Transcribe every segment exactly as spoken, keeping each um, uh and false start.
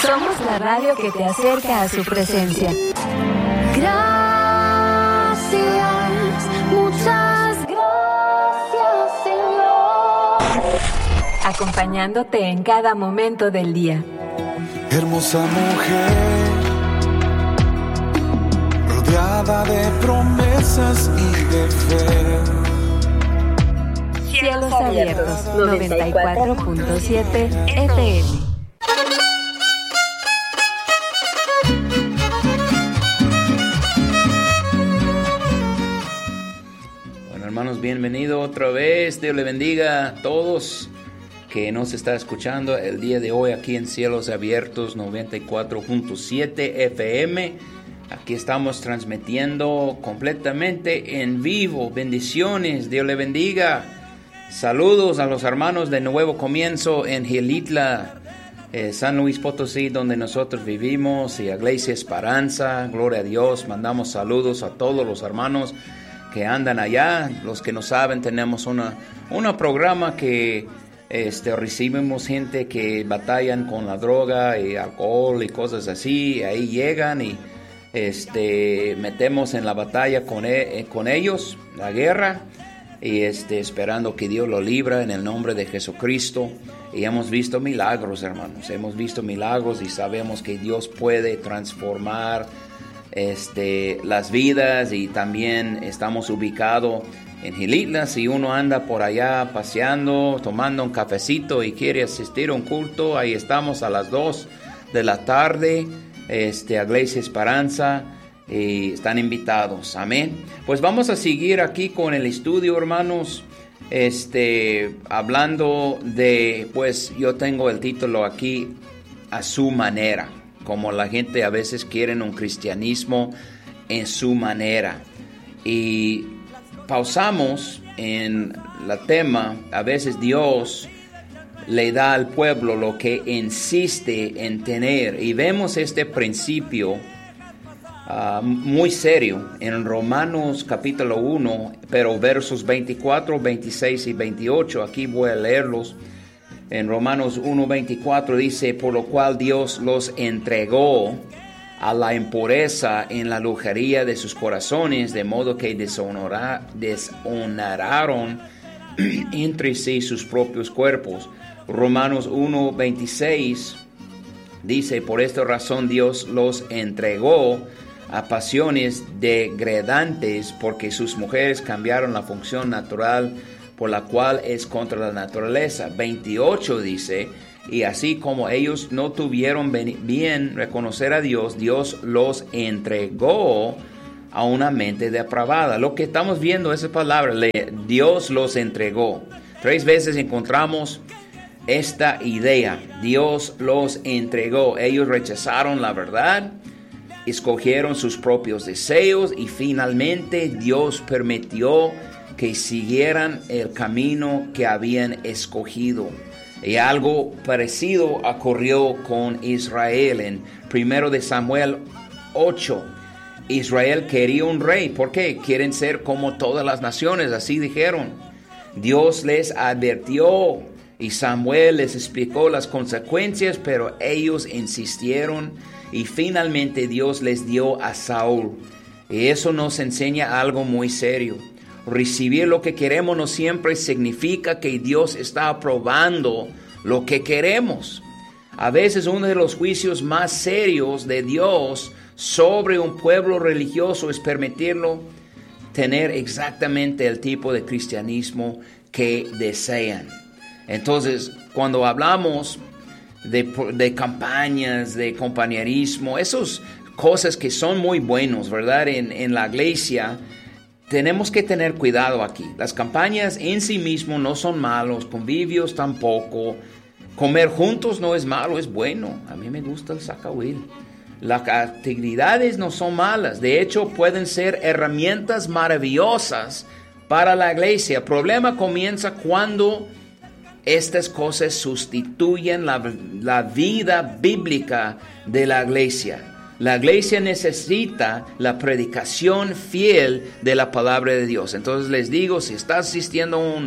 Somos la radio que te acerca a su presencia. Gracias, muchas gracias, Señor. Acompañándote en cada momento del día. Hermosa mujer, rodeada de promesas y de fe. Cielos abiertos, noventa y cuatro punto siete F M. Bueno, hermanos, bienvenido otra vez. Dios le bendiga a todos que nos está escuchando el día de hoy aquí en Cielos Abiertos noventa y cuatro punto siete F M. Aquí estamos transmitiendo completamente en vivo. Bendiciones, Dios le bendiga. Saludos a los hermanos de Nuevo Comienzo en Gilitla, eh, San Luis Potosí, donde nosotros vivimos, y a Iglesia Esperanza. Gloria a Dios. Mandamos saludos a todos los hermanos que andan allá. Los que no saben, tenemos una, una programa que este, recibimos gente que batallan con la droga y alcohol y cosas así. Y ahí llegan y este, metemos en la batalla con, e, con ellos, la guerra. Y este, esperando que Dios lo libra en el nombre de Jesucristo. Y hemos visto milagros, hermanos. Hemos visto milagros y sabemos que Dios puede transformar este, las vidas. Y también estamos ubicados en Gilitla. Si uno anda por allá paseando, tomando un cafecito y quiere asistir a un culto, ahí estamos a las dos de la tarde, este, a Iglesia Esperanza. Y están invitados, amén. Pues vamos a seguir aquí con el estudio, hermanos, este, hablando de, pues yo tengo el título aquí, a su manera, como la gente a veces quiere un cristianismo en su manera. Y pausamos en el tema, a veces Dios le da al pueblo lo que insiste en tener, y vemos este principio Uh, muy serio en Romanos capítulo uno, pero versos veinticuatro, veintiséis y veintiocho. Aquí voy a leerlos. En Romanos uno, veinticuatro dice: por lo cual Dios los entregó a la impureza en la lujuria de sus corazones, de modo que deshonra, deshonraron entre sí sus propios cuerpos. Romanos uno, veintiséis dice: por esta razón Dios los entregó a pasiones degradantes, porque sus mujeres cambiaron la función natural por la cual es contra la naturaleza. veintiocho dice: y así como ellos no tuvieron bien reconocer a Dios, Dios los entregó a una mente depravada. Lo que estamos viendo, esa palabra, Dios los entregó. Tres veces encontramos esta idea: Dios los entregó. Ellos rechazaron la verdad, escogieron sus propios deseos, y finalmente Dios permitió que siguieran el camino que habían escogido. Y algo parecido ocurrió con Israel en primero de Samuel ocho. Israel quería un rey. ¿Por qué? Quieren ser como todas las naciones, así dijeron. Dios les advirtió y Samuel les explicó las consecuencias, pero ellos insistieron. Y finalmente Dios les dio a Saúl. Y eso nos enseña algo muy serio. Recibir lo que queremos no siempre significa que Dios está aprobando lo que queremos. A veces uno de los juicios más serios de Dios sobre un pueblo religioso es permitirlo tener exactamente el tipo de cristianismo que desean. Entonces, cuando hablamos De, de campañas, de compañerismo, esas cosas que son muy buenos, ¿verdad? En, en la iglesia, tenemos que tener cuidado aquí. Las campañas en sí mismo no son malos, convivios tampoco. Comer juntos no es malo, es bueno. A mí me gusta el zacahuil. Las actividades no son malas, de hecho pueden ser herramientas maravillosas para la iglesia. El problema comienza cuando estas cosas sustituyen la, la vida bíblica de la iglesia. La iglesia necesita la predicación fiel de la palabra de Dios. Entonces les digo, si estás asistiendo a un,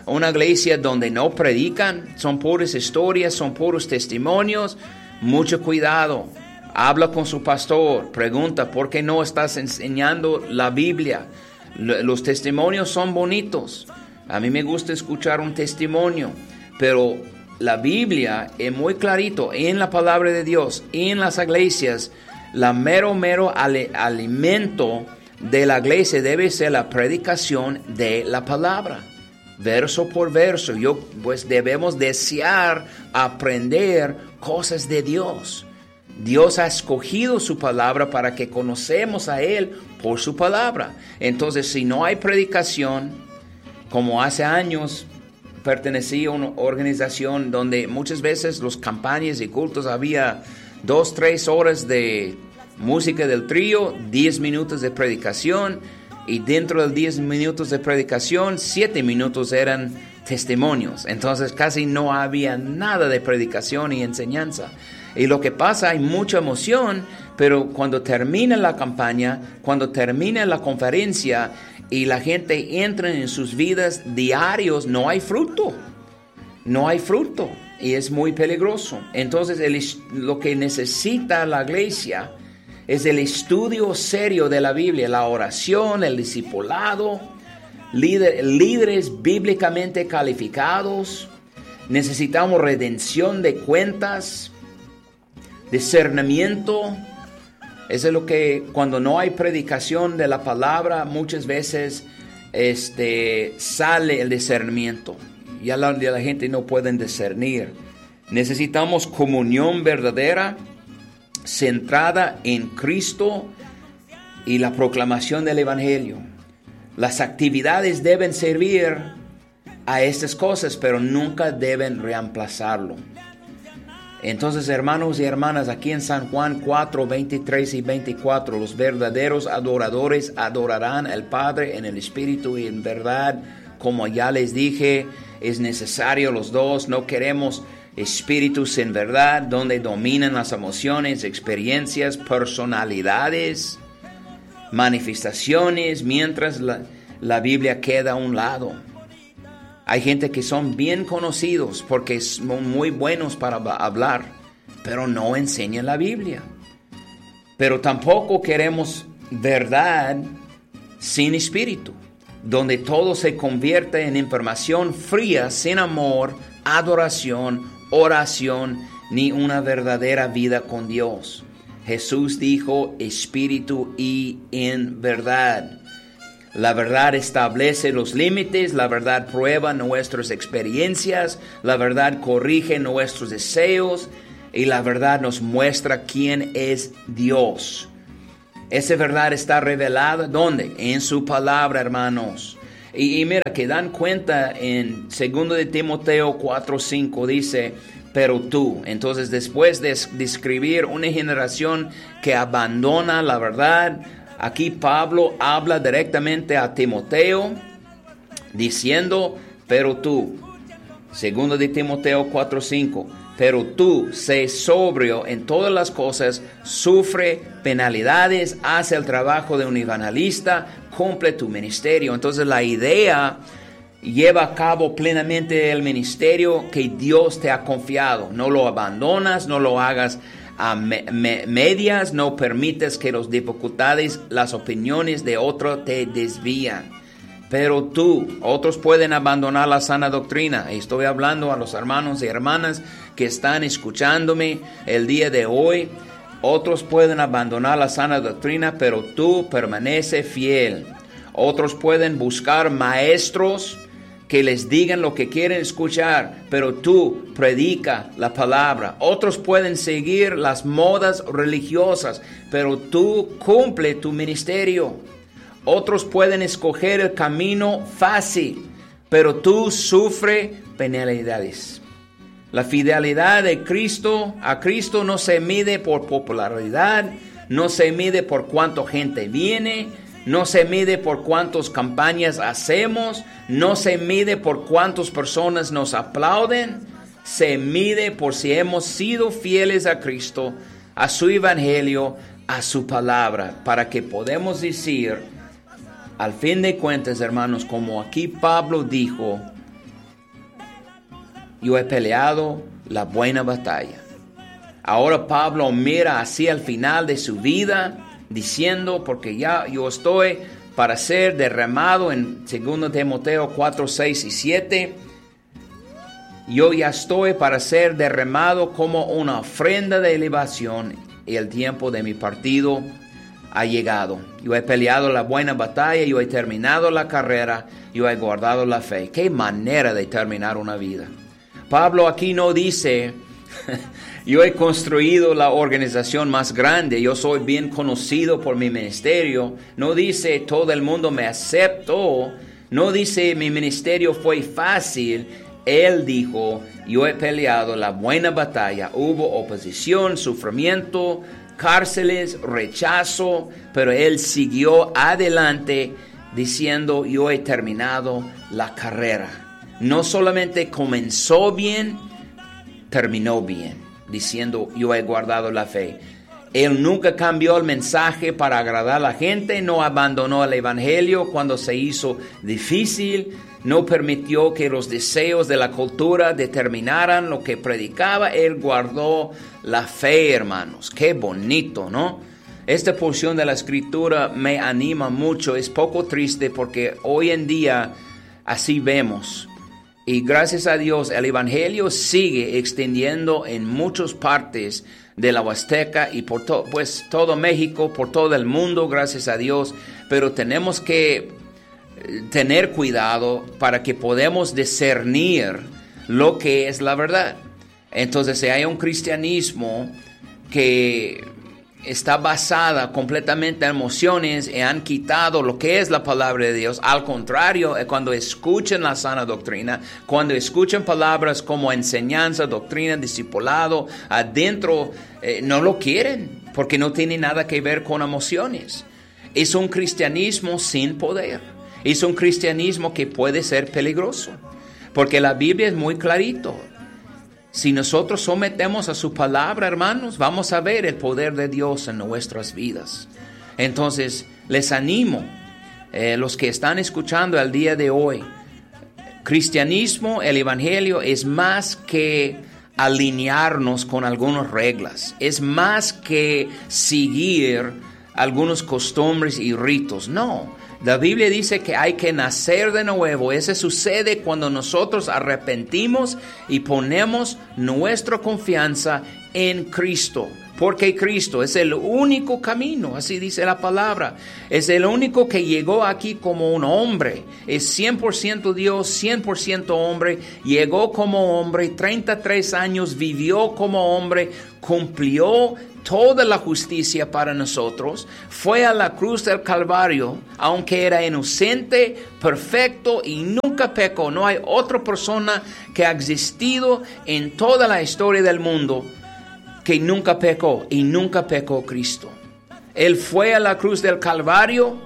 una iglesia donde no predican, son puras historias, son puros testimonios, mucho cuidado. Habla con su pastor, pregunta, ¿por qué no estás enseñando la Biblia? Los testimonios son bonitos. A mí me gusta escuchar un testimonio, pero la Biblia es muy clarito en la palabra de Dios, en las iglesias. La mero, mero ale, alimento de la iglesia debe ser la predicación de la palabra, verso por verso. Yo, pues debemos desear aprender cosas de Dios. Dios ha escogido su palabra para que conocemos a Él por su palabra. Entonces, si no hay predicación, como hace años pertenecía a una organización donde muchas veces los campañas y cultos había dos, tres horas de música del trío, diez minutos de predicación, y dentro de diez minutos de predicación, siete minutos eran testimonios. Entonces casi no había nada de predicación y enseñanza. Y lo que pasa, hay mucha emoción, pero cuando termina la campaña, cuando termina la conferencia y la gente entra en sus vidas diarios, no hay fruto. No hay fruto y es muy peligroso. Entonces el, lo que necesita la iglesia es el estudio serio de la Biblia, la oración, el discipulado, líder, líderes bíblicamente calificados. Necesitamos redención de cuentas, discernimiento. Eso es lo que cuando no hay predicación de la palabra, muchas veces este, sale el discernimiento. Ya la, ya la gente no puede discernir. Necesitamos comunión verdadera, centrada en Cristo y la proclamación del Evangelio. Las actividades deben servir a estas cosas, pero nunca deben reemplazarlo. Entonces, hermanos y hermanas, aquí en San Juan cuatro, veintitrés y veinticuatro, los verdaderos adoradores adorarán al Padre en el Espíritu y en verdad. Como ya les dije, es necesario los dos. No queremos espíritus en verdad, donde dominan las emociones, experiencias, personalidades, manifestaciones, mientras la, la Biblia queda a un lado. Hay gente que son bien conocidos porque son muy buenos para hablar, pero no enseñan la Biblia. Pero tampoco queremos verdad sin espíritu, donde todo se convierte en información fría, sin amor, adoración, oración, ni una verdadera vida con Dios. Jesús dijo espíritu y en verdad. La verdad establece los límites, la verdad prueba nuestras experiencias, la verdad corrige nuestros deseos y la verdad nos muestra quién es Dios. Esa verdad está revelada, ¿dónde? En su palabra, hermanos. Y, y mira, que dan cuenta en segundo de Timoteo cuatro cinco, dice, pero tú. Entonces, después de describir una generación que abandona la verdad, aquí Pablo habla directamente a Timoteo, diciendo, pero tú. Segundo de Timoteo cuatro cinco, pero tú, sé sobrio en todas las cosas, sufre penalidades, hace el trabajo de un evangelista, cumple tu ministerio. Entonces la idea, lleva a cabo plenamente el ministerio que Dios te ha confiado. No lo abandonas, no lo hagas a me, me, medias, no permites que las dificultades, las opiniones de otros te desvían. Pero tú, otros pueden abandonar la sana doctrina. Estoy hablando a los hermanos y hermanas que están escuchándome el día de hoy. Otros pueden abandonar la sana doctrina, pero tú permanece fiel. Otros pueden buscar maestros que les digan lo que quieren escuchar, pero tú predica la palabra. Otros pueden seguir las modas religiosas, pero tú cumple tu ministerio. Otros pueden escoger el camino fácil, pero tú sufre penalidades. La fidelidad de Cristo a Cristo no se mide por popularidad, no se mide por cuánta gente viene, no se mide por cuántas campañas hacemos, no se mide por cuántas personas nos aplauden, se mide por si hemos sido fieles a Cristo, a su evangelio, a su palabra, para que podamos decir, al fin de cuentas, hermanos, como aquí Pablo dijo, yo he peleado la buena batalla. Ahora Pablo mira hacia el final de su vida, diciendo, porque ya yo estoy para ser derramado en segundo Timoteo cuatro, seis y siete. Yo ya estoy para ser derramado como una ofrenda de elevación y el tiempo de mi partido ha llegado. Yo he peleado la buena batalla, yo he terminado la carrera, yo he guardado la fe. Qué manera de terminar una vida. Pablo aquí no dice, yo he construido la organización más grande, yo soy bien conocido por mi ministerio. No dice, todo el mundo me aceptó. No dice, mi ministerio fue fácil. Él dijo, yo he peleado la buena batalla. Hubo oposición, sufrimiento, cárceles, rechazo, pero él siguió adelante diciendo, yo he terminado la carrera. No solamente comenzó bien, terminó bien, diciendo, yo he guardado la fe. Él nunca cambió el mensaje para agradar a la gente, no abandonó el evangelio cuando se hizo difícil, no permitió que los deseos de la cultura determinaran lo que predicaba. Él guardó la fe, hermanos. Qué bonito, ¿no? Esta porción de la escritura me anima mucho. Es poco triste porque hoy en día así vemos. Y gracias a Dios el evangelio sigue extendiendo en muchas partes de la Huasteca y por to- pues todo México, por todo el mundo, gracias a Dios. Pero tenemos que tener cuidado para que podamos discernir lo que es la verdad. Entonces, si hay un cristianismo que está basada completamente en emociones y han quitado lo que es la palabra de Dios. Al contrario, cuando escuchan la sana doctrina, cuando escuchan palabras como enseñanza, doctrina, discipulado, adentro eh, no lo quieren porque no tiene nada que ver con emociones. Es un cristianismo sin poder. Es un cristianismo que puede ser peligroso porque la Biblia es muy clarito. Si nosotros sometemos a su palabra, hermanos, vamos a ver el poder de Dios en nuestras vidas. Entonces, les animo, eh, los que están escuchando el día de hoy, cristianismo, el evangelio es más que alinearnos con algunas reglas. Es más que seguir algunos costumbres y ritos. No. La Biblia dice que hay que nacer de nuevo. Eso sucede cuando nosotros arrepentimos y ponemos nuestra confianza en Cristo. Porque Cristo es el único camino, así dice la palabra. Es el único que llegó aquí como un hombre. Es cien por ciento Dios, cien por ciento hombre. Llegó como hombre, treinta y tres años vivió como hombre, cumplió toda la justicia para nosotros, fue a la cruz del Calvario, aunque era inocente, perfecto y nunca pecó. No hay otra persona que ha existido en toda la historia del mundo que nunca pecó, y nunca pecó Cristo. Él fue a la cruz del Calvario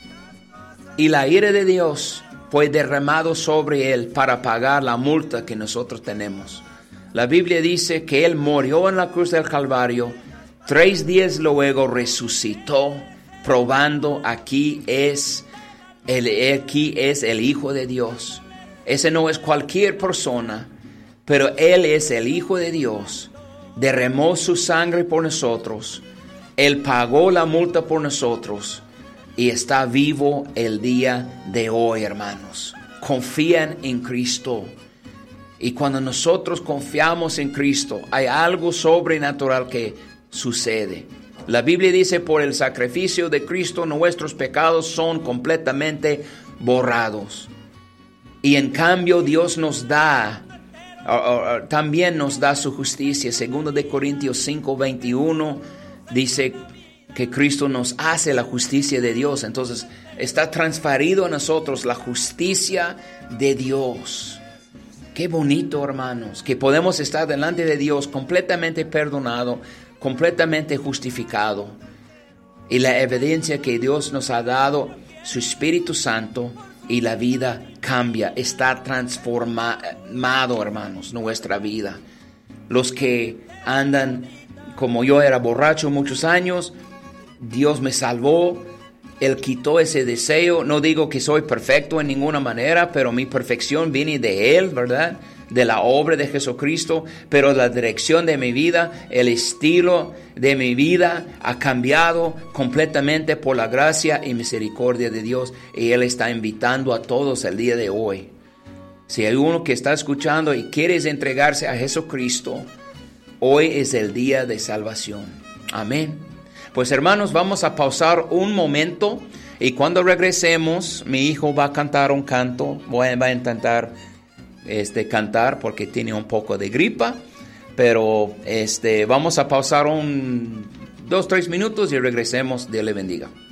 y la ira de Dios fue derramado sobre él para pagar la multa que nosotros tenemos. La Biblia dice que él murió en la cruz del Calvario. Tres días luego resucitó, probando aquí es el, aquí es el Hijo de Dios. Ese no es cualquier persona, pero Él es el Hijo de Dios. Derramó su sangre por nosotros. Él pagó la multa por nosotros y está vivo el día de hoy, hermanos. Confían en Cristo. Y cuando nosotros confiamos en Cristo, hay algo sobrenatural que sucede. La Biblia dice, por el sacrificio de Cristo nuestros pecados son completamente borrados. Y en cambio Dios nos da, uh, uh, también nos da su justicia. Segundo de Corintios cinco, veintiuno dice que Cristo nos hace la justicia de Dios. Entonces está transferido a nosotros la justicia de Dios. Qué bonito, hermanos, que podemos estar delante de Dios completamente perdonado, completamente justificado. Y la evidencia que Dios nos ha dado, su Espíritu Santo, y la vida cambia, está transformado, hermanos, nuestra vida. Los que andan como yo era borracho muchos años, Dios me salvó, Él quitó ese deseo. No digo que soy perfecto en ninguna manera, pero mi perfección viene de Él, ¿verdad? de la obra de Jesucristo, pero la dirección de mi vida, el estilo de mi vida ha cambiado completamente por la gracia y misericordia de Dios. Y Él está invitando a todos el día de hoy. Si hay uno que está escuchando y quieres entregarse a Jesucristo, hoy es el día de salvación. Amén. Pues hermanos, vamos a pausar un momento y cuando regresemos, mi hijo va a cantar un canto. Voy a, va a intentar este, cantar porque tiene un poco de gripa, pero este, vamos a pausar un dos, tres minutos y regresemos. Dios le bendiga.